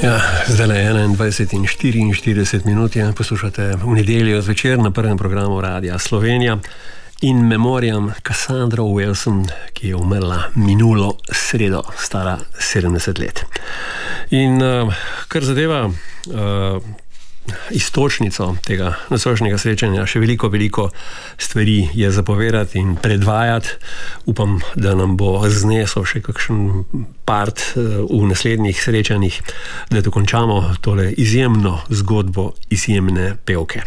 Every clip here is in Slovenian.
Ja, zdaj je 21:44 minut, poslušate v nedeljo zvečer na prvem programu Radia Slovenija in memoriam Cassandra Wilson, ki je umrla minulo sredo, stara 70 let. In kar zadeva istočnico tega nocojšnjega srečanja, še veliko stvari je zapovedati in predvajati. Upam, da nam bo znesel še kakšen part v naslednjih srečanjih, da dokončamo tole izjemno zgodbo izjemne pevke.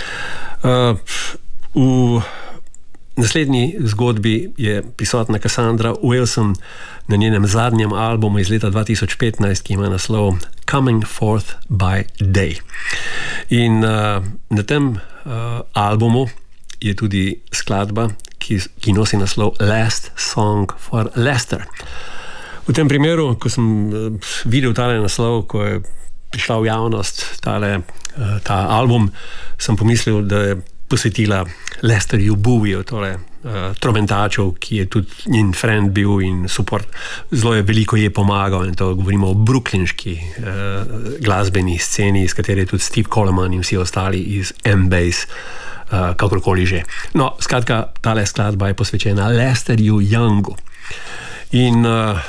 V naslednji zgodbi je prisotna Cassandra Wilson na njenem zadnjem albumu iz leta 2015, ki ima naslov Coming Forth by Day. In na tem albumu je tudi skladba, ki nosi naslov Last Song for Lester. V tem primeru, ko sem videl tale naslov, ko je prišla v javnost ta album, sem pomislil, da je posvetila Lesterju Bowieju, torej tromentačev, ki je tudi njen friend bil in support. Zelo veliko je pomagal, in to govorimo o brooklynški glasbeni sceni, iz katere je tudi Steve Coleman in vsi ostali iz M-Bass, kakorkoli že. No, skratka, tale skladba je posvečena Lesterju Youngu. In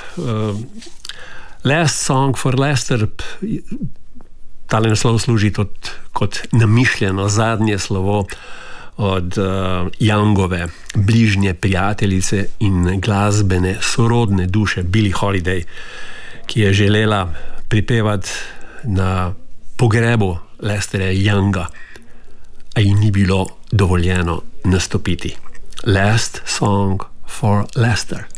Last Song for Lester, tale naslov služi tudi kot namišljeno zadnje slovo od Youngove bližnje prijateljice in glasbene sorodne duše Billie Holiday, ki je želela pripevati na pogrebu Lesterja Younga, a ji ni bilo dovoljeno nastopiti. Last Song for Lester.